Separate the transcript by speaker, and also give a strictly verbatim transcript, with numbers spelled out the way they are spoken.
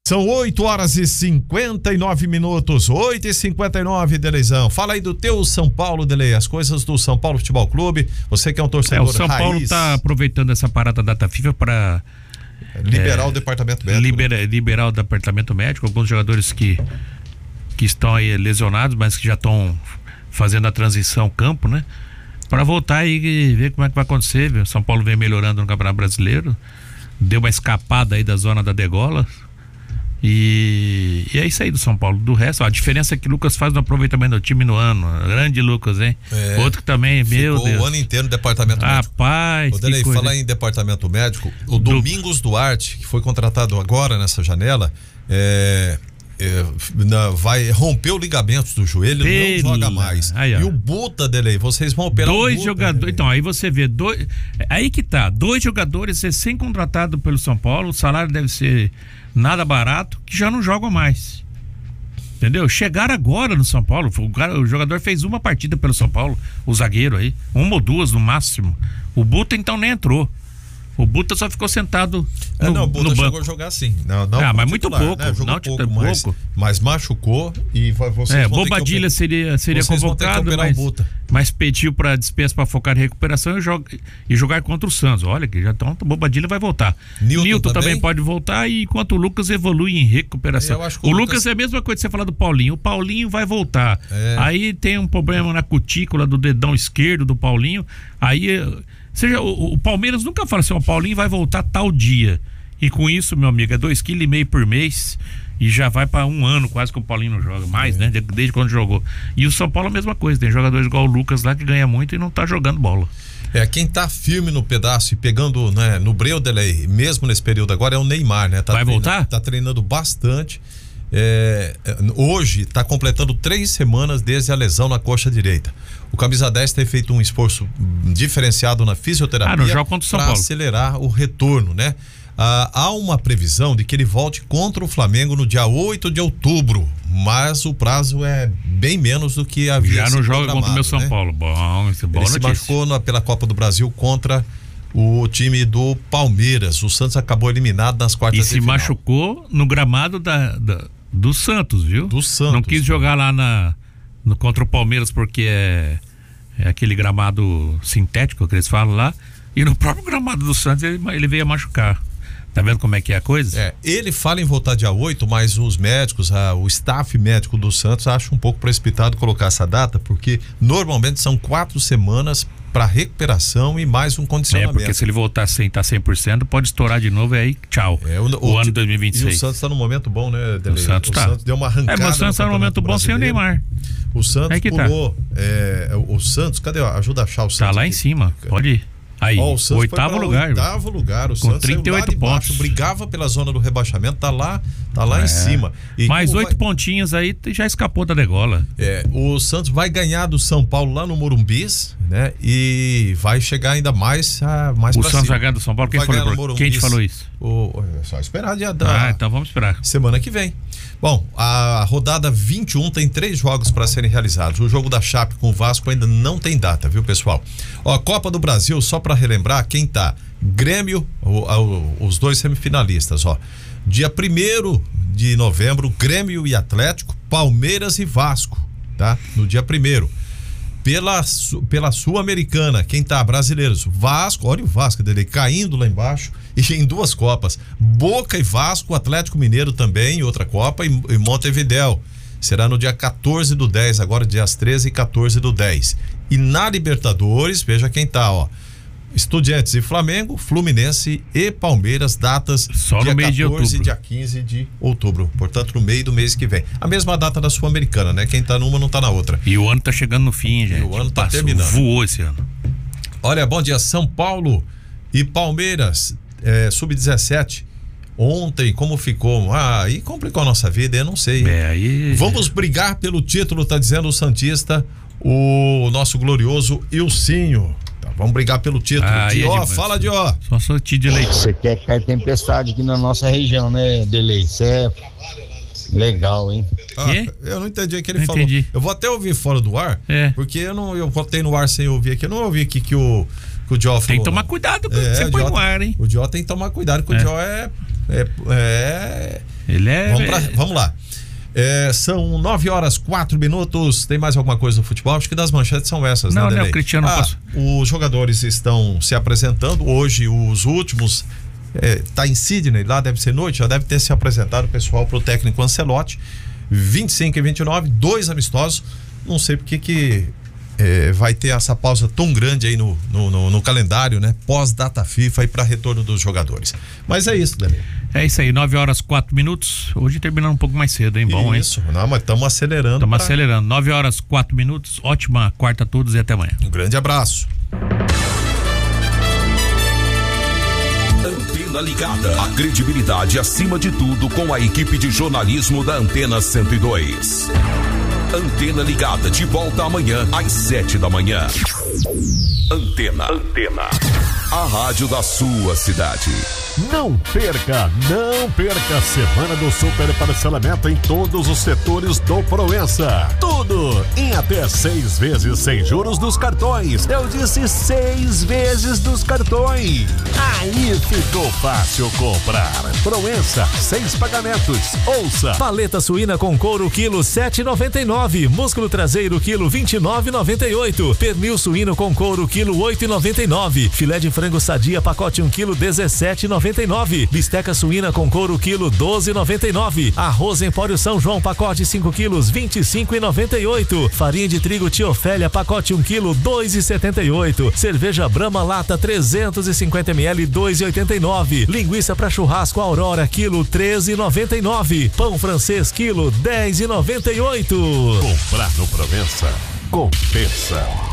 Speaker 1: São oito horas e cinquenta e nove minutos, oito e cinquenta e nove, Delezão. Fala aí do teu São Paulo, Delei, as coisas do São Paulo Futebol Clube. Você que é um torcedor raiz.
Speaker 2: É, o São
Speaker 1: raiz.
Speaker 2: Paulo tá aproveitando essa parada da data FIFA para
Speaker 1: liberar
Speaker 2: é,
Speaker 1: o departamento médico.
Speaker 2: Libera, né? Liberar o departamento médico, alguns jogadores que, que estão aí lesionados, mas que já estão fazendo a transição campo, né? Para voltar e ver como é que vai acontecer. O São Paulo vem melhorando no Campeonato Brasileiro, deu uma escapada aí da zona da degola. E, e é isso aí do São Paulo. Do resto, ó, a diferença é que o Lucas faz no aproveitamento do time no ano. Grande Lucas, hein? É, outro que também, meu Deus.
Speaker 1: O ano inteiro no departamento médico.
Speaker 2: Rapaz,
Speaker 1: o Delei, falar em departamento médico, o do... Domingos Duarte, que foi contratado agora nessa janela, é, é, na, vai romper o ligamento do joelho, Pela. não joga mais. Aí, e o Buta, Delei, vocês vão operar
Speaker 2: dois
Speaker 1: o Buta,
Speaker 2: jogadores.
Speaker 1: Delei.
Speaker 2: Então, aí você vê, dois, aí que tá, dois jogadores recém-contratados pelo São Paulo, o salário deve ser nada barato, que já não jogam mais. Entendeu? Chegaram agora no São Paulo. O, cara, o jogador fez uma partida pelo São Paulo, o zagueiro aí, uma ou duas no máximo. O Buta então nem entrou. O Buta só ficou sentado no,
Speaker 1: é, não, o Buta
Speaker 2: no banco.
Speaker 1: chegou a jogar sim. Não, não
Speaker 2: ah, mas
Speaker 1: titular,
Speaker 2: muito pouco.
Speaker 1: Né? Jogou
Speaker 2: não,
Speaker 1: pouco,
Speaker 2: pouco.
Speaker 1: Mas, mas machucou e vai, vocês
Speaker 2: é,
Speaker 1: vão
Speaker 2: Bobadilha
Speaker 1: ter que
Speaker 2: seria, seria
Speaker 1: vocês
Speaker 2: convocado, mas, mas pediu para dispensa para focar em recuperação e, joga, e jogar contra o Santos. Olha que já estão, Bobadilha vai voltar. Nilton, Nilton também? também pode voltar, e enquanto o Lucas evolui em recuperação. O, o Lucas... Lucas é a mesma coisa que você falar do Paulinho. O Paulinho vai voltar. É. Aí tem um problema na cutícula do dedão esquerdo do Paulinho. Aí seja, o, o Palmeiras nunca fala assim, o Paulinho vai voltar tal dia. E com isso, meu amigo, é dois quilos e meio por mês e já vai para um ano quase que o Paulinho não joga mais, é. né? Desde, desde quando jogou. E o São Paulo é a mesma coisa, tem jogadores igual o Lucas lá que ganha muito e não tá jogando bola.
Speaker 1: É, quem tá firme no pedaço e pegando, né, no breu dele, mesmo nesse período agora, é o Neymar, né? Tá
Speaker 2: vai voltar?
Speaker 1: Tá treinando bastante. É, hoje tá completando três semanas desde a lesão na coxa direita. O camisa dez tem feito um esforço diferenciado na fisioterapia
Speaker 2: ah, para
Speaker 1: acelerar o retorno, né? Ah, há uma previsão de que ele volte contra o Flamengo no dia oito de outubro, mas o prazo é bem menos do que havia.
Speaker 2: Já não joga contra o meu São
Speaker 1: né?
Speaker 2: Paulo. Bom, isso é boa
Speaker 1: ele
Speaker 2: notícia.
Speaker 1: Se machucou na, pela Copa do Brasil contra o time do Palmeiras. O Santos acabou eliminado nas quartas
Speaker 2: e
Speaker 1: de
Speaker 2: se
Speaker 1: final.
Speaker 2: Machucou no gramado da, da, do Santos, viu?
Speaker 1: Do Santos.
Speaker 2: Não quis jogar lá na, no, contra o Palmeiras porque é, é aquele gramado sintético que eles falam lá. E no próprio gramado do Santos ele, ele veio a machucar. Tá vendo como é que é a coisa?
Speaker 1: É, ele fala em voltar dia oito, mas os médicos, a, o staff médico do Santos acha um pouco precipitado colocar essa data, porque normalmente são quatro semanas para recuperação e mais um condicionamento.
Speaker 2: É, porque se ele voltar sem estar cem por cento, pode estourar de novo e aí tchau.
Speaker 1: É, o,
Speaker 2: o, o ano dois mil e vinte e seis.
Speaker 1: E o Santos tá num momento bom, né, Delei?
Speaker 2: O Santos
Speaker 1: o
Speaker 2: tá.
Speaker 1: Santos deu uma arrancada.
Speaker 2: É, mas o Santos tá num momento bom sem o Neymar.
Speaker 1: O Santos
Speaker 2: é
Speaker 1: pulou.
Speaker 2: Tá.
Speaker 1: É, o, o Santos, cadê? Ajuda a achar o Santos.
Speaker 2: Tá lá aqui em cima, pode ir. Aí,
Speaker 1: oh, o
Speaker 2: oitavo lugar.
Speaker 1: Oitavo lugar, o
Speaker 2: com
Speaker 1: Santos
Speaker 2: trinta e oito pontos. Baixo,
Speaker 1: brigava pela zona do rebaixamento, tá lá, tá lá é. em cima.
Speaker 2: E mais oito vai... pontinhos aí, já escapou da degola.
Speaker 1: É, o Santos vai ganhar do São Paulo lá no Morumbis, né? E vai chegar ainda mais, a, mais
Speaker 2: o
Speaker 1: pra
Speaker 2: Santos
Speaker 1: cima.
Speaker 2: vai ganhar do São Paulo, quem
Speaker 1: vai
Speaker 2: falou? Quem te falou isso?
Speaker 1: O, é só esperar dia da...
Speaker 2: Ah, então vamos esperar.
Speaker 1: Semana que vem. Bom, a rodada vinte e um tem três jogos para serem realizados. O jogo da Chape com o Vasco ainda não tem data, viu, pessoal? Ó, Copa do Brasil, só para relembrar, quem tá? Grêmio, o, o, os dois semifinalistas, ó. Dia primeiro de novembro, Grêmio e Atlético, Palmeiras e Vasco, tá? No dia primeiro. Pela, pela Sul-Americana, quem tá? Brasileiros, Vasco, olha o Vasco dele caindo lá embaixo e em duas Copas, Boca e Vasco, Atlético Mineiro também, outra Copa, e, e Montevidéu, será no dia quatorze do dez, agora dias treze e quatorze do dez. E na Libertadores, veja quem tá, ó, Estudiantes e Flamengo, Fluminense e Palmeiras, datas
Speaker 2: só
Speaker 1: dia
Speaker 2: no mês de outubro.
Speaker 1: e dia quinze de outubro, portanto no meio do mês que vem. A mesma data da Sul-Americana, né? Quem tá numa não tá na outra.
Speaker 2: E o ano tá chegando no fim, gente.
Speaker 1: E o ano tá
Speaker 2: Passou,
Speaker 1: terminando.
Speaker 2: Voou esse ano.
Speaker 1: Olha, bom dia, São Paulo e Palmeiras, é, sub dezessete. Ontem, como ficou? Ah, aí complicou a nossa vida, eu não sei.
Speaker 2: É, aí...
Speaker 1: Vamos brigar pelo título, tá dizendo o Santista, o nosso glorioso Ilcinho. Vamos brigar pelo título.
Speaker 2: Ah,
Speaker 1: Dió, é fala, Dió.
Speaker 2: Só sorte de leite.
Speaker 3: Você quer que caia tempestade aqui na nossa região, né, Delei? Isso é legal, hein?
Speaker 1: Ah, eu não entendi o que ele
Speaker 2: não
Speaker 1: falou.
Speaker 2: Entendi.
Speaker 1: Eu vou até ouvir fora do ar,
Speaker 2: é.
Speaker 1: porque eu não, eu botei no ar sem ouvir aqui. Eu não ouvi aqui que o, que o Dió falou.
Speaker 2: Tem que tomar cuidado quando é, você põe
Speaker 1: Dió,
Speaker 2: no ar, hein?
Speaker 1: O Dió tem que tomar cuidado, porque é. o Dió é. É, é,
Speaker 2: Ele é...
Speaker 1: Vamos, pra, vamos lá. É, são nove horas, quatro minutos. Tem mais alguma coisa no futebol? Acho que das manchetes são essas,
Speaker 2: não,
Speaker 1: né,
Speaker 2: Não, o Cristiano
Speaker 1: ah,
Speaker 2: passou.
Speaker 1: Os jogadores estão se apresentando. Hoje, os últimos... É, tá em Sydney, lá deve ser noite, já deve ter se apresentado o pessoal pro técnico Ancelotti. vinte e cinco e vinte e nove, dois amistosos. Não sei porque que é, vai ter essa pausa tão grande aí no, no, no, no calendário, né? Pós-data FIFA e para retorno dos jogadores. Mas é isso, Daniel.
Speaker 2: É isso aí, nove horas, quatro minutos. Hoje terminando um pouco mais cedo, hein? Bom,
Speaker 1: isso, hein? Não, mas estamos acelerando.
Speaker 2: Estamos pra... acelerando. nove horas, quatro minutos. Ótima quarta a todos e até amanhã.
Speaker 1: Um grande abraço.
Speaker 4: Antena Ligada. A credibilidade acima de tudo com a equipe de jornalismo da Antena cento e dois. Antena Ligada, de volta amanhã às sete da manhã. Antena. Antena. A rádio da sua cidade.
Speaker 5: Não perca, não perca a semana do super parcelamento em todos os setores do Proença. Tudo em até seis vezes sem juros dos cartões. Eu disse seis vezes dos cartões. Aí ficou fácil comprar. Proença, seis pagamentos. Ouça.
Speaker 6: Paleta suína com couro quilo sete e noventa e nove. Músculo traseiro quilo vinte e nove e noventa e oito. Pernil suíno com couro quilo oito e noventa e nove. Filé de frango sadia pacote um quilo dezessete e noventa e nove. Bisteca suína com couro quilo doze e noventa e nove. Arroz Empório São João pacote cinco quilos vinte e cinco e noventa e oito. Farinha de trigo Tia Ofélia pacote um quilo dois e setenta e oito. Cerveja Brahma lata trezentos e cinquenta mililitros dois e oitenta e nove. Linguiça para churrasco Aurora quilo treze e noventa e nove. Pão francês quilo dez e noventa e oito.
Speaker 5: Comprar no Provença compensa.